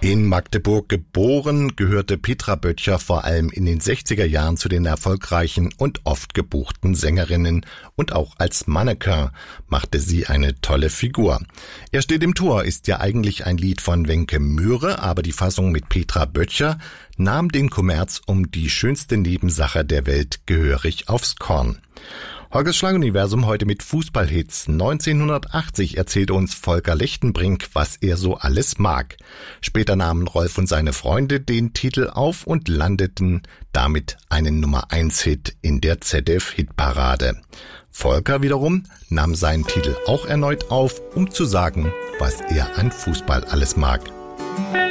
In Magdeburg geboren, gehörte Petra Böttcher vor allem in den 60er Jahren zu den erfolgreichen und oft gebuchten Sängerinnen und auch als Mannequin machte sie eine tolle Figur. Er steht im Tor ist ja eigentlich ein Lied von Wenke Mühre, aber die Fassung mit Petra Böttcher nahm den Kommerz um die schönste Nebensache der Welt gehörig aufs Korn. Holgers Schlaguniversum heute mit Fußballhits. 1980 erzählte uns Volker Lechtenbrink, was er so alles mag. Später nahmen Rolf und seine Freunde den Titel auf und landeten damit einen Nummer-1-Hit in der ZDF-Hitparade. Volker wiederum nahm seinen Titel auch erneut auf, um zu sagen, was er an Fußball alles mag.